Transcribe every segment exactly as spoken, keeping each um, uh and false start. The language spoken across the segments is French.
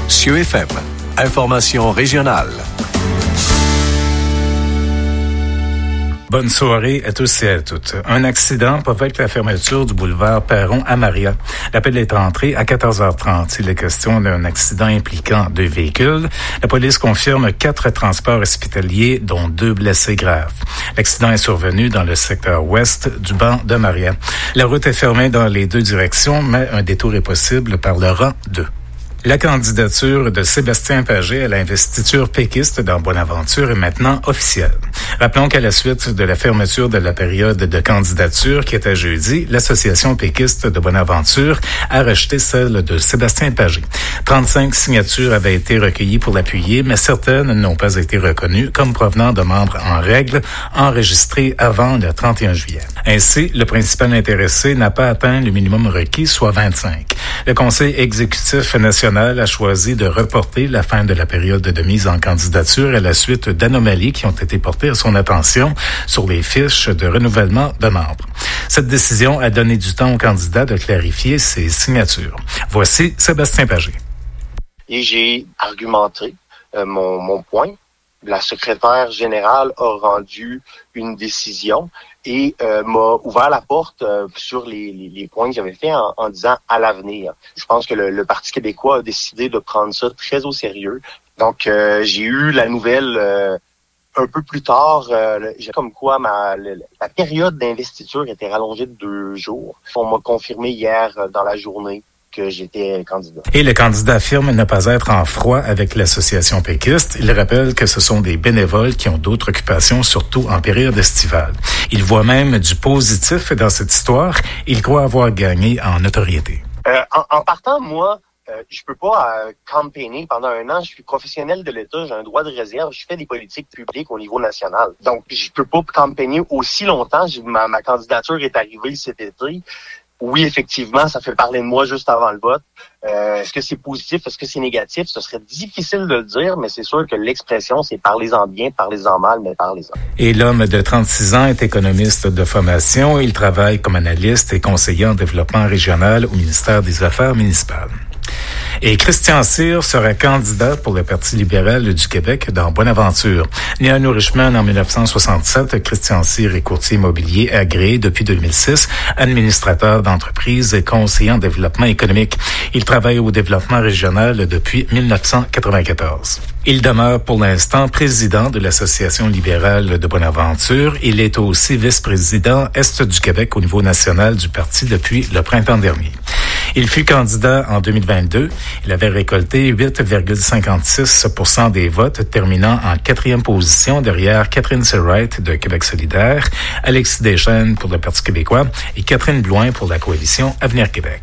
Cieux F M. Information régionale. Bonne soirée à tous et à toutes. Un accident provoque la fermeture du boulevard Perron à Maria. L'appel est entré à quatorze heures trente. Il est question d'un accident impliquant deux véhicules. La police confirme quatre transports hospitaliers, dont deux blessés graves. L'accident est survenu dans le secteur ouest du banc de Maria. La route est fermée dans les deux directions, mais un détour est possible par le rang deux. La candidature de Sébastien Pagé à l'investiture péquiste dans Bonaventure est maintenant officielle. Rappelons qu'à la suite de la fermeture de la période de candidature qui était jeudi, l'association péquiste de Bonaventure a rejeté celle de Sébastien Pagé. trente-cinq signatures avaient été recueillies pour l'appuyer, mais certaines n'ont pas été reconnues comme provenant de membres en règle enregistrés avant le trente et un juillet. Ainsi, le principal intéressé n'a pas atteint le minimum requis, soit vingt-cinq. Le Conseil exécutif national a choisi de reporter la fin de la période de mise en candidature à la suite d'anomalies qui ont été portées à son attention sur les fiches de renouvellement de membres. Cette décision a donné du temps aux candidats de clarifier ses signatures. Voici Sébastien Pagé. Et j'ai argumenté euh, mon, mon point. La secrétaire générale a rendu une décision et euh, m'a ouvert la porte euh, sur les, les, les points que j'avais faits en, en disant à l'avenir. Je pense que le, le Parti québécois a décidé de prendre ça très au sérieux. Donc, euh, j'ai eu la nouvelle euh, un peu plus tard, euh, comme quoi ma le, la période d'investiture était rallongée de deux jours. On m'a confirmé hier euh, dans la journée que j'étais candidat. Et le candidat affirme ne pas être en froid avec l'association péquiste. Il rappelle que ce sont des bénévoles qui ont d'autres occupations, surtout en période estivale. Il voit même du positif dans cette histoire. Il croit avoir gagné en notoriété. Euh, en, en partant, moi, euh, je peux pas euh, campaigner pendant un an. Je suis professionnel de l'État, j'ai un droit de réserve. Je fais des politiques publiques au niveau national. Donc, je peux pas campaigner aussi longtemps. Ma, ma candidature est arrivée cet été. Oui, effectivement, ça fait parler de moi juste avant le vote. Euh, est-ce que c'est positif? Est-ce que c'est négatif? Ce serait difficile de le dire, mais c'est sûr que l'expression, c'est parlez-en bien, parlez-en mal, mais parlez-en. Et l'homme de trente-six ans est économiste de formation. Il travaille comme analyste et conseiller en développement régional au ministère des Affaires municipales. Et Christian Cyr sera candidat pour le Parti libéral du Québec dans Bonaventure. Né à New Richmond en dix-neuf cent soixante-sept, Christian Cyr est courtier immobilier agréé depuis deux mille six, administrateur d'entreprise et conseiller en développement économique. Il travaille au développement régional depuis dix-neuf cent quatre-vingt-quatorze. Il demeure pour l'instant président de l'Association libérale de Bonaventure. Il est aussi vice-président Est du Québec au niveau national du parti depuis le printemps dernier. Il fut candidat en deux mille vingt-deux. Il avait récolté huit virgule cinquante-six pour cent des votes, terminant en quatrième position derrière Catherine Seawright de Québec solidaire, Alexis Deschênes pour le Parti québécois et Catherine Blouin pour la coalition Avenir Québec.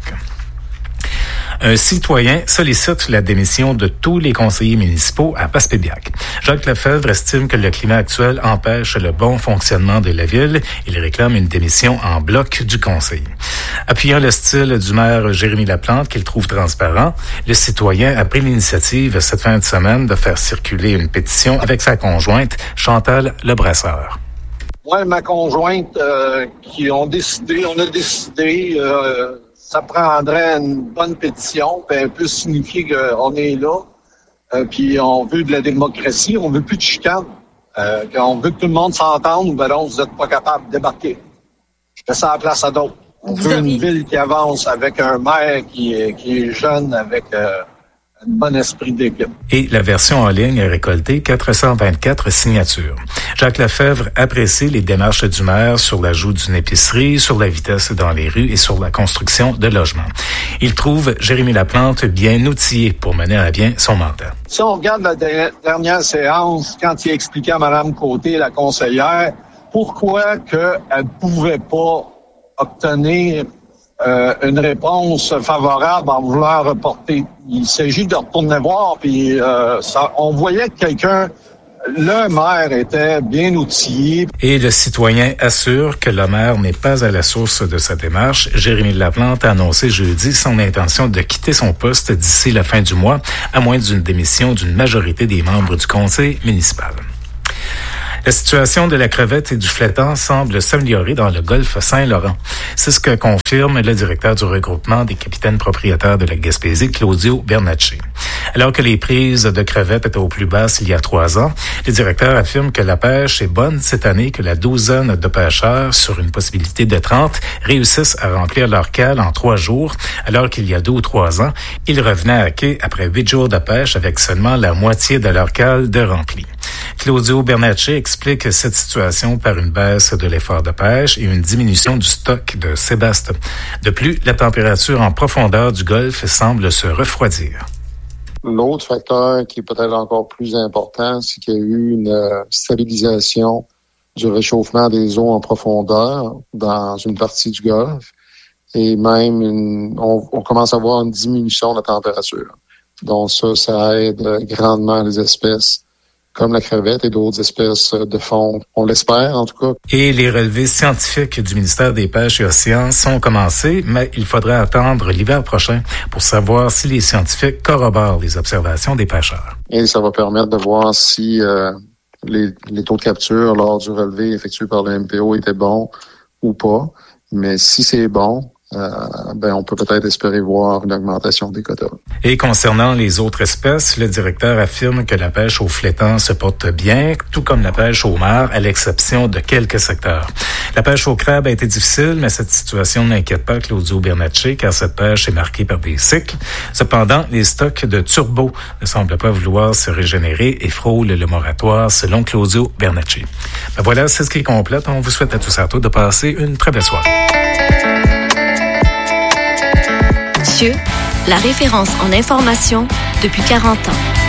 Un citoyen sollicite la démission de tous les conseillers municipaux à Passepébiac. Jacques Lefebvre estime que le climat actuel empêche le bon fonctionnement de la ville. Il réclame une démission en bloc du conseil. Appuyant le style du maire Jérémy Laplante, qu'il trouve transparent, le citoyen a pris l'initiative cette fin de semaine de faire circuler une pétition avec sa conjointe, Chantal Lebrasseur. Moi et ma conjointe euh, qui ont décidé, on a décidé... Euh, ça prendrait une bonne pétition, puis elle peut signifier qu'on est là, euh, puis on veut de la démocratie, on veut plus de chicane, euh, on veut que tout le monde s'entende, ben donc vous n'êtes pas capable de débarquer. Je fais ça à la place à d'autres. On vous veut avez... une ville qui avance avec un maire qui est, qui est jeune, avec euh, un bon esprit d'équipe. Et la version en ligne a récolté quatre cent vingt-quatre signatures. Jacques Lefebvre apprécie les démarches du maire sur l'ajout d'une épicerie, sur la vitesse dans les rues et sur la construction de logements. Il trouve Jérémy Laplante bien outillé pour mener à bien son mandat. Si on regarde la dernière séance, quand il expliquait à Mme Côté, la conseillère, pourquoi qu'elle ne pouvait pas obtenir Euh, une réponse favorable en voulant reporter. Il s'agit de retourner voir, puis euh, ça, on voyait que quelqu'un, le maire était bien outillé. Et le citoyen assure que le maire n'est pas à la source de sa démarche. Jérémy Laplante a annoncé jeudi son intention de quitter son poste d'ici la fin du mois, à moins d'une démission d'une majorité des membres du conseil municipal. La situation de la crevette et du flétan semble s'améliorer dans le golfe Saint-Laurent. C'est ce que confirme le directeur du regroupement des capitaines propriétaires de la Gaspésie, Claudio Bernacci. Alors que les prises de crevettes étaient au plus basses il y a trois ans, les directeurs affirment que la pêche est bonne cette année, que la douzaine de pêcheurs, sur une possibilité de trente, réussissent à remplir leur cale en trois jours, alors qu'il y a deux ou trois ans, ils revenaient à quai après huit jours de pêche avec seulement la moitié de leur cale de rempli. Claudio Bernacci explique cette situation par une baisse de l'effort de pêche et une diminution du stock de sébaste. De plus, la température en profondeur du golfe semble se refroidir. L'autre facteur qui est peut-être encore plus important, c'est qu'il y a eu une stabilisation du réchauffement des eaux en profondeur dans une partie du golfe et même une, on, on commence à voir une diminution de la température. Donc ça, ça aide grandement les espèces comme la crevette et d'autres espèces de fond. On l'espère, en tout cas. Et les relevés scientifiques du ministère des Pêches et Océans sont commencés, mais il faudra attendre l'hiver prochain pour savoir si les scientifiques corroborent les observations des pêcheurs. Et ça va permettre de voir si euh, les, les taux de capture lors du relevé effectué par le M P O étaient bons ou pas. Mais si c'est bon, Euh, ben on peut peut-être espérer voir une augmentation des quotas. Et concernant les autres espèces, le directeur affirme que la pêche au flétan se porte bien, tout comme la pêche au mar, à l'exception de quelques secteurs. La pêche au crabe a été difficile, mais cette situation n'inquiète pas Claudio Bernacci, car cette pêche est marquée par des cycles. Cependant, les stocks de turbo ne semblent pas vouloir se régénérer et frôlent le moratoire, selon Claudio Bernacci. Ben voilà, c'est ce qui complète. On vous souhaite à tous et à toutes de passer une très belle soirée. La référence en information depuis quarante ans.